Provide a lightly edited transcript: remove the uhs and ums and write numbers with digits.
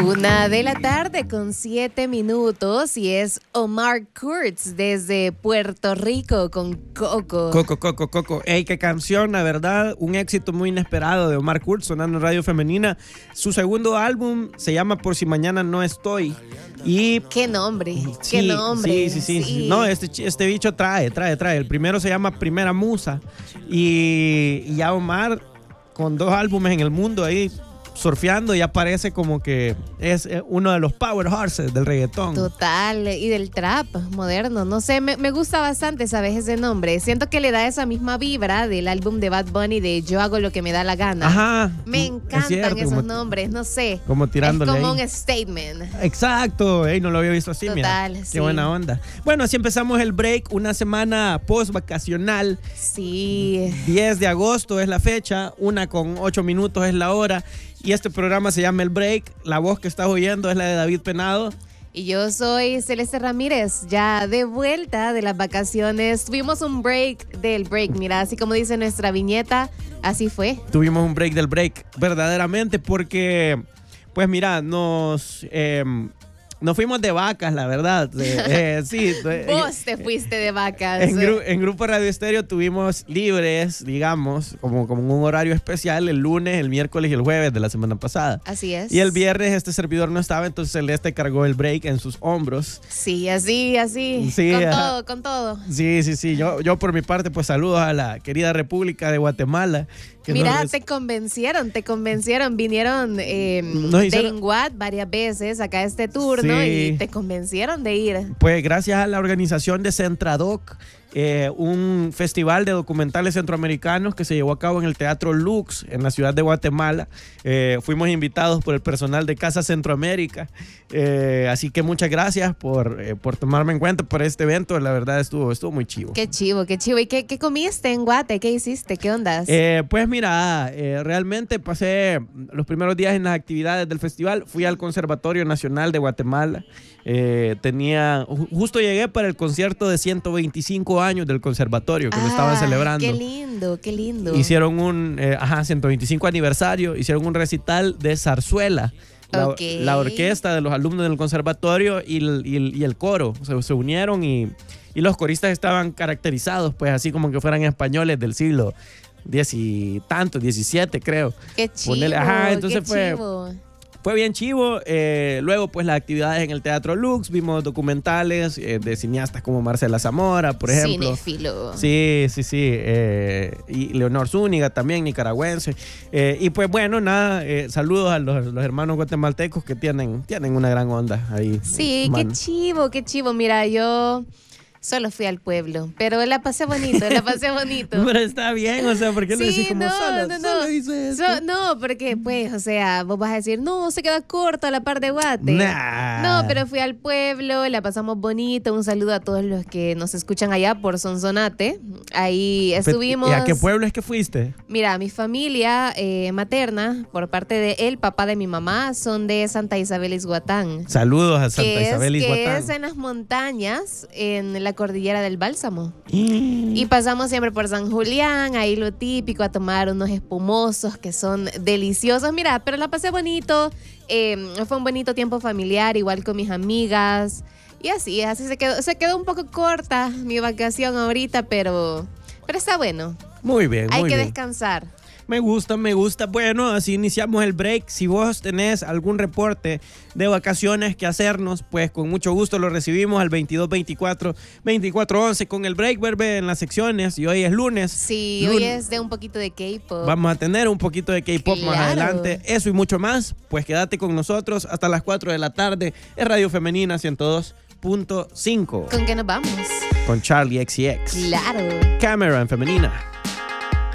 1:07 y es Omar Kurtz desde Puerto Rico con Coco. Coco. Ey, qué canción, la verdad, un éxito muy inesperado de Omar Kurtz sonando en Radio Femenina. Su segundo álbum se llama Por si mañana no estoy. Y qué nombre. Sí. No, este bicho trae. El primero se llama Primera Musa y ya Omar con 2 álbumes en el mundo ahí surfeando, ya parece como que es uno de los power horses del reggaetón. Total, y del trap moderno. No sé, me gusta bastante, ¿sabes? Ese nombre. Siento que le da esa misma vibra del álbum de Bad Bunny de Yo hago lo que me da la gana. Ajá. Me encantan esos nombres, no sé. Como tirándole es como ahí un statement. Exacto. No lo había visto así, total, mira. Sí. Qué buena onda. Bueno, así empezamos el break, una semana post-vacacional. Sí. 10 de agosto es la fecha, 1:08 es la hora. Y este programa se llama El Break. La voz que estás oyendo es la de David Penado. Y yo soy Celeste Ramírez, ya de vuelta de las vacaciones. Tuvimos un break del break, mira, así como dice nuestra viñeta, así fue. Tuvimos un break del break, verdaderamente, porque, pues mira, nos fuimos de vacas, la verdad. Sí. Vos te fuiste de vacas. En Grupo Radio Estéreo tuvimos libres, digamos, como un horario especial el lunes, el miércoles y el jueves de la semana pasada. Así es. Y el viernes este servidor no estaba, entonces Celeste cargó el break en sus hombros. Sí, así. Sí, con todo. Sí. Yo por mi parte, pues saludos a la querida República de Guatemala. Mira, te convencieron. Vinieron de Inguat varias veces acá a este turno y te convencieron de ir. Pues gracias a la organización de Centradoc, un festival de documentales centroamericanos que se llevó a cabo en el Teatro Lux en la ciudad de Guatemala. Fuimos invitados por el personal de Casa Centroamérica. Así que muchas gracias por tomarme en cuenta por este evento. La verdad estuvo muy chivo. Qué chivo. ¿Y qué comiste en Guate? ¿Qué hiciste? ¿Qué ondas? Pues mira, realmente pasé los primeros días en las actividades del festival. Fui al Conservatorio Nacional de Guatemala. Justo llegué para el concierto de 125 años del conservatorio que lo estaban celebrando. Qué lindo. Hicieron un 125 aniversario, hicieron un recital de zarzuela. La orquesta de los alumnos del conservatorio y el coro se unieron y los coristas estaban caracterizados pues así como que fueran españoles del siglo XVII, creo. Qué chivo. Entonces fue bien chivo. Luego, pues, las actividades en el Teatro Lux. Vimos documentales de cineastas como Marcela Zamora, por ejemplo. Cinéfilo. Sí. Y Leonor Zúñiga también, nicaragüense. Y pues, bueno, nada. Saludos a los hermanos guatemaltecos que tienen una gran onda ahí. Sí, qué chivo. Mira, yo solo fui al pueblo, pero la pasé bonito. Pero está bien, o sea, ¿por qué lo decís como solo? Solo hice esto. No, porque, pues, o sea, vos vas a decir, no, se queda corta la par de Guate. Nah. No, pero fui al pueblo, la pasamos bonito. Un saludo a todos los que nos escuchan allá por Sonsonate. Ahí estuvimos. ¿Y a qué pueblo es que fuiste? Mira, mi familia materna, por parte de el papá de mi mamá, son de Santa Isabel Izhuatán. Saludos a Santa Isabel Izhuatán. Que es en las montañas, en la cordillera del Bálsamo. Y pasamos siempre por San Julián, ahí lo típico, a tomar unos espumosos que son deliciosos. Mira, pero la pasé bonito. Fue un bonito tiempo familiar, igual con mis amigas. Y así se quedó un poco corta mi vacación ahorita, pero está bueno. Muy bien. Hay que descansar. Me gusta. Bueno, así iniciamos el break. Si vos tenés algún reporte de vacaciones que hacernos, pues con mucho gusto lo recibimos al 2224-2411 con el break, verbe en las secciones. Y hoy es lunes. Sí, hoy es de un poquito de K-pop. Vamos a tener un poquito de K-pop más adelante. Eso y mucho más. Pues quédate con nosotros hasta las 4 de la tarde. Es Radio Femenina 102.5. ¿Con qué nos vamos? Con Charlie XCX. Claro. Cámara en Femenina.